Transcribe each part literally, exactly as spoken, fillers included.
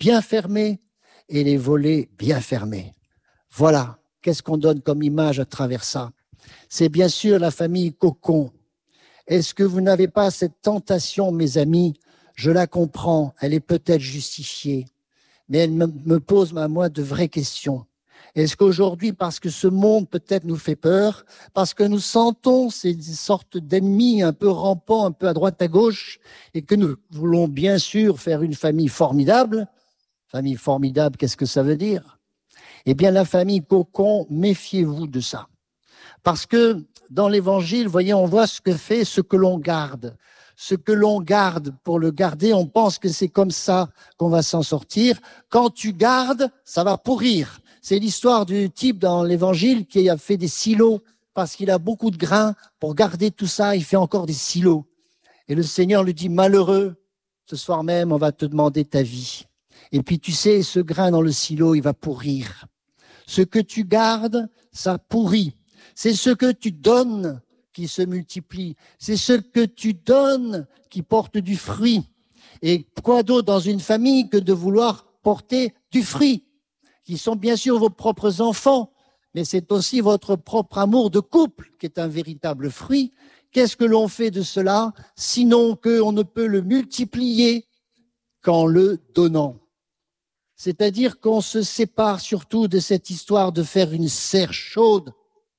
bien fermés et les volets bien fermés. Voilà, qu'est-ce qu'on donne comme image à travers ça? C'est bien sûr la famille cocon. Est-ce que vous n'avez pas cette tentation, mes amis? Je la comprends, elle est peut-être justifiée, mais elle me, me pose à moi de vraies questions. Est-ce qu'aujourd'hui, parce que ce monde peut-être nous fait peur, parce que nous sentons ces sortes d'ennemis un peu rampants, un peu à droite à gauche, et que nous voulons bien sûr faire une famille formidable, famille formidable, qu'est-ce que ça veut dire? Eh bien, la famille cocon, méfiez-vous de ça. Parce que dans l'Évangile, vous voyez, on voit ce que fait ce que l'on garde. Ce que l'on garde, pour le garder, on pense que c'est comme ça qu'on va s'en sortir. Quand tu gardes, ça va pourrir. C'est l'histoire du type dans l'Évangile qui a fait des silos parce qu'il a beaucoup de grains. Pour garder tout ça, il fait encore des silos. Et le Seigneur lui dit, malheureux, ce soir même, on va te demander ta vie. Et puis tu sais, ce grain dans le silo, il va pourrir. Ce que tu gardes, ça pourrit. C'est ce que tu donnes qui se multiplie. C'est ce que tu donnes qui porte du fruit. Et quoi d'autre dans une famille que de vouloir porter du fruit, qui sont bien sûr vos propres enfants, mais c'est aussi votre propre amour de couple qui est un véritable fruit. Qu'est-ce que l'on fait de cela, sinon qu'on ne peut le multiplier qu'en le donnant? C'est-à-dire qu'on se sépare surtout de cette histoire de faire une serre chaude.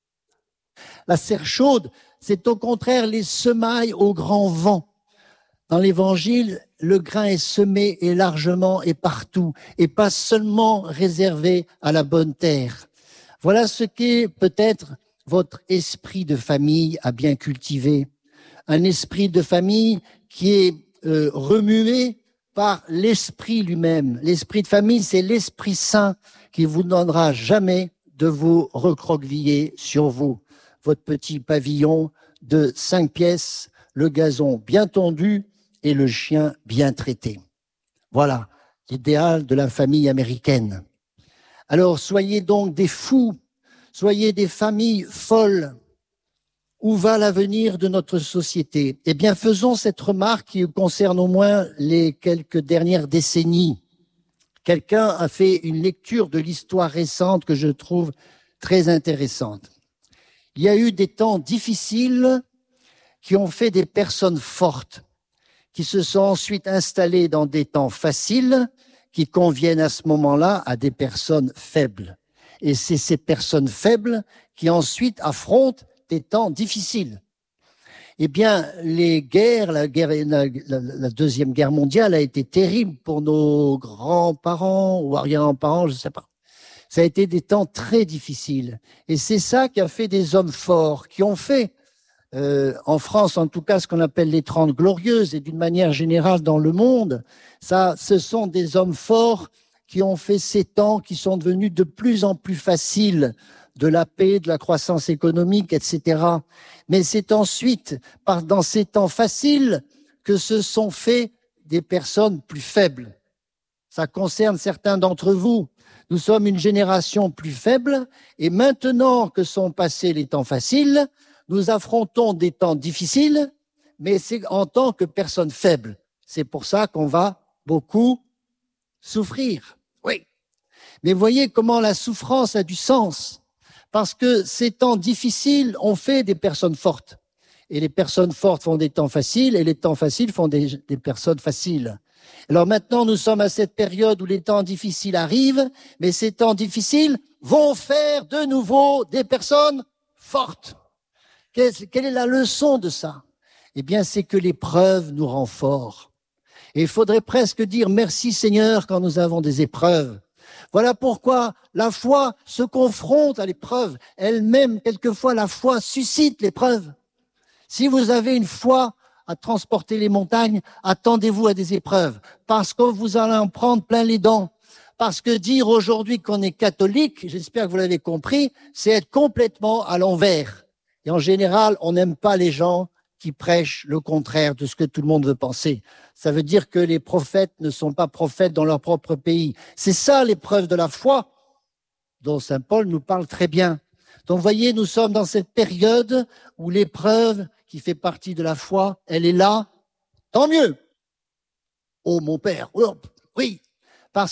La serre chaude, c'est au contraire les semailles au grand vent. Dans l'Évangile, le grain est semé et largement et partout, et pas seulement réservé à la bonne terre. Voilà ce qu'est peut-être votre esprit de famille à bien cultiver. Un esprit de famille qui est euh, remué par l'esprit lui-même. L'esprit de famille, c'est l'Esprit Saint qui vous donnera jamais de vous recroqueviller sur vous. Votre petit pavillon de cinq pièces, le gazon bien tondu et le chien bien traité. Voilà l'idéal de la famille américaine. Alors, soyez donc des fous, soyez des familles folles. Où va l'avenir de notre société? Eh bien, faisons cette remarque qui concerne au moins les quelques dernières décennies. Quelqu'un a fait une lecture de l'histoire récente que je trouve très intéressante. Il y a eu des temps difficiles qui ont fait des personnes fortes, qui se sont ensuite installées dans des temps faciles qui conviennent à ce moment-là à des personnes faibles. Et c'est ces personnes faibles qui ensuite affrontent des temps difficiles. Eh bien, les guerres, la, guerre, la, la, la Deuxième Guerre mondiale a été terrible pour nos grands-parents ou arrière-parents, je ne sais pas. Ça a été des temps très difficiles. Et c'est ça qui a fait des hommes forts, qui ont fait, euh, en France en tout cas, ce qu'on appelle les Trente Glorieuses, et d'une manière générale dans le monde. Ça, ce sont des hommes forts qui ont fait ces temps qui sont devenus de plus en plus faciles, de la paix, de la croissance économique, et cetera. Mais c'est ensuite, par, dans ces temps faciles, que se sont faits des personnes plus faibles. Ça concerne certains d'entre vous. Nous sommes une génération plus faible et maintenant que sont passés les temps faciles, nous affrontons des temps difficiles, mais c'est en tant que personnes faibles. C'est pour ça qu'on va beaucoup souffrir. Oui. Mais voyez comment la souffrance a du sens. Parce que ces temps difficiles ont fait des personnes fortes. Et les personnes fortes font des temps faciles, et les temps faciles font des, des personnes faciles. Alors maintenant, nous sommes à cette période où les temps difficiles arrivent, mais ces temps difficiles vont faire de nouveau des personnes fortes. Quelle est la leçon de ça? Eh bien, c'est que l'épreuve nous rend forts. Et il faudrait presque dire merci Seigneur quand nous avons des épreuves. Voilà pourquoi la foi se confronte à l'épreuve. Elle-même, quelquefois, la foi suscite l'épreuve. Si vous avez une foi à transporter les montagnes, attendez-vous à des épreuves, parce que vous allez en prendre plein les dents. Parce que dire aujourd'hui qu'on est catholique, j'espère que vous l'avez compris, c'est être complètement à l'envers. Et en général, on n'aime pas les gens qui prêchent le contraire de ce que tout le monde veut penser. Ça veut dire que les prophètes ne sont pas prophètes dans leur propre pays. C'est ça l'épreuve de la foi dont saint Paul nous parle très bien. Donc, vous voyez, nous sommes dans cette période où l'épreuve qui fait partie de la foi, elle est là. Tant mieux. Oh, mon père, oh, oui,